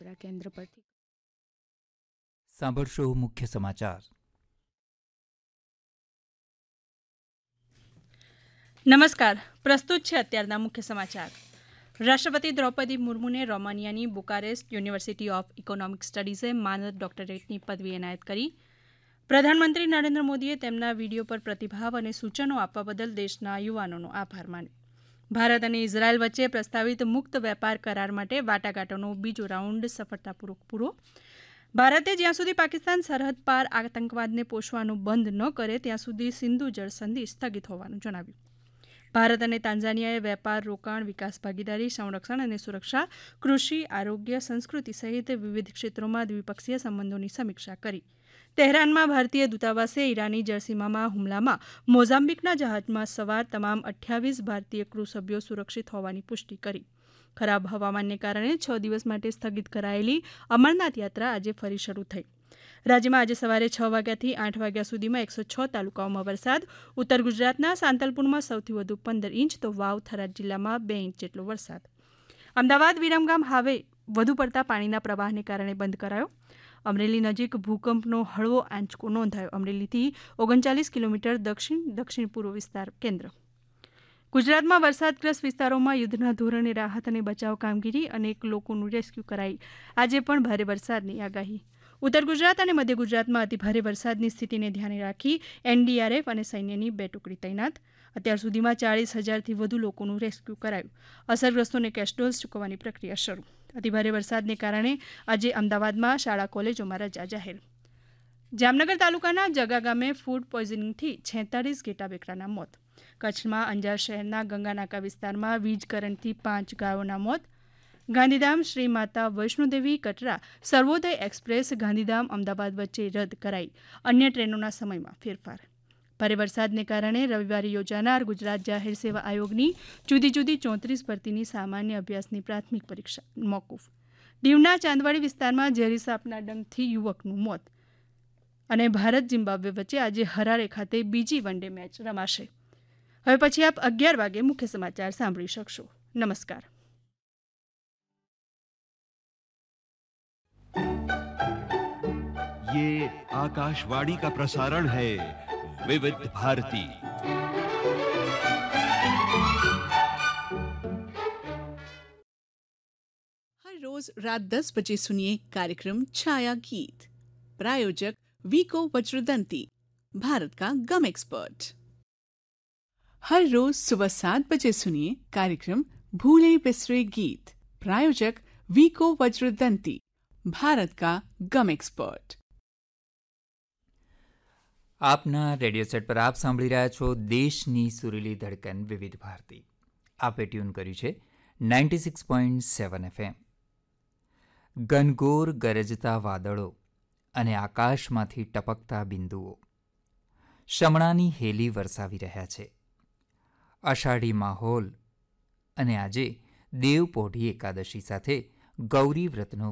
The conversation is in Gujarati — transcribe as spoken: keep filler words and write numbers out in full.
વડોદરા કેન્દ્ર પરથી. સાંભળશો મુખ્ય સમાચાર. નમસ્કાર, પ્રસ્તુત છે અત્યારના મુખ્ય સમાચાર. રાષ્ટ્રપતિ Draupadi મુર્મુને રોમાનિયાની Bucharest university of economic સ્ટડીઝે માનદ ડોક્ટરેટની પદવી એનાયત કરી. પ્રધાનમંત્રી નરેન્દ્ર મોદીએ તેમના વીડિયો પર પ્રતિભાવ અને સૂચનો આપવા બદલ દેશના યુવાનોનો આભાર માન્યો. ભારત અને ઇઝરાયલ વચ્ચે પ્રસ્તાવિત મુક્ત વેપાર કરાર માટે વાટાઘાટોનો બીજો રાઉન્ડ સફળતાપૂર્વક પૂરો. ભારતે જ્યાં સુધી પાકિસ્તાન સરહદ પાર આતંકવાદને પોષવાનું બંધ ન કરે ત્યાં સુધી સિંધુ જળ સંધિ સ્થગિત હોવાનું જણાવ્યું. ભારત અને તાન્ઝાનિયાએ વેપાર, રોકાણ, વિકાસ ભાગીદારી, સંરક્ષણ અને સુરક્ષા, કૃષિ, આરોગ્ય, સંસ્કૃતિ સહિત વિવિધ ક્ષેત્રોમાં દ્વિપક્ષીય સંબંધોની સમીક્ષા કરી. તહેરાનમાં ભારતીય દૂતાવાસે ઈરાની જળસીમામાં હુમલામાં મોઝામ્બિકના જહાજમાં સવાર તમામ અઠ્યાવીસ ભારતીય ક્રૂ સભ્યો સુરક્ષિત હોવાની પુષ્ટિ કરી. ખરાબ હવામાનને કારણે છ દિવસ માટે સ્થગિત કરાયેલી અમરનાથ યાત્રા આજે ફરી શરૂ થઈ. રાજ્યમાં આજે સવારે છ વાગ્યાથી આઠ વાગ્યા સુધીમાં એકસો છ તાલુકાઓમાં વરસાદ. ઉત્તર ગુજરાતના સાંતલપુરમાં સૌથી વધુ પંદર ઇંચ તો વાવ થરાદ જિલ્લામાં બે ઇંચ જેટલો વરસાદ. અમદાવાદ વિરમગામ હાઈવે વધુ પડતા પાણીના પ્રવાહને કારણે બંધ કરાયો. અમરેલી નજીક ભૂકંપનો હળવો આંચકો નોંધાયો. અમરેલીથી ઓગણચાલીસ કિલોમીટર દક્ષિણ દક્ષિણ પૂર્વ વિસ્તાર કેન્દ્ર. ગુજરાતમાં વરસાદગ્રસ્ત વિસ્તારોમાં યુદ્ધના ધોરણે રાહત અને બચાવ કામગીરી અનેક લોકોનું રેસ્ક્યુ કરાઈ. આજે પણ ભારે વરસાદની આગાહી. ઉત્તર ગુજરાત અને મધ્ય ગુજરાતમાં અતિભારે વરસાદની સ્થિતિને ધ્યાને રાખી એનડીઆરએફ અને સૈન્યની બે ટુકડી તૈનાત. અત્યાર સુધીમાં ચાળીસ હજારથી વધુ લોકોનું રેસ્ક્યુ કરાયું. અસરગ્રસ્તોને કેશ ડોલ્સ ચૂકવવાની પ્રક્રિયા શરૂ. અતિભારે વરસાદને કારણે આજે અમદાવાદમાં શાળા કોલેજોમાં રજા જાહેર. જામનગર તાલુકાના જગા ગામે ફૂડ પોઈઝનિંગથી છેતાલીસ ઘેટા બેકરાના મોત. કચ્છમાં અંજાર શહેરના ગંગાનાકા વિસ્તારમાં વીજ કરંટથી પાંચ ગાયોના મોત. ગાંધીધામ શ્રી માતા વૈષ્ણોદેવી કટરા સર્વોદય એક્સપ્રેસ ગાંધીધામ અમદાવાદ વચ્ચે રદ કરાઈ. અન્ય ટ્રેનોના સમયમાં ફેરફાર. ભારે વરસાદને કારણે રવિવારે યોજાનાર ગુજરાત જાહેર સેવા આયોગની જુદી જુદી ચોત્રીસ ભરતીની સામાન્ય અભ્યાસની પ્રાથમિક પરીક્ષા મોકૂફ. દીવના ચાંદવાડી વિસ્તારમાં ઝેરી સાપના ડંખથી યુવકનું મોત. અને ભારત ઝિમ્બાબ્વે વચ્ચે આજે હરારે ખાતે બીજી વન ડે મેચ રમાશે. હવે પછી આપ અગિયાર વાગે મુખ્ય સમાચાર સાંભળી શકશો. નમસ્કાર. ये आकाशवाणी का प्रसारण है विविध भारती. हर रोज रात दस बजे सुनिए कार्यक्रम छाया गीत. प्रायोजक वीको वज्रदंती, भारत का गम एक्सपर्ट. हर रोज सुबह सात बजे सुनिए कार्यक्रम भूले बिसरे गीत. प्रायोजक वीको वज्रदंती, भारत का गम एक्सपर्ट. આપના રેડિયો સેટ પર આપ સાંભળી રહ્યા છો દેશની સુરીલી ધડકન વિવિધ ભારતી. આપે ટ્યુન કર્યું છે ninety six point seven FM. ઘનઘોર ગરજતા વાદળો અને આકાશમાંથી ટપકતા બિંદુઓ શમણાની હેલી વરસાવી રહ્યા છે. અષાઢી માહોલ અને આજે દેવપોઢી એકાદશી સાથે ગૌરી વ્રતનો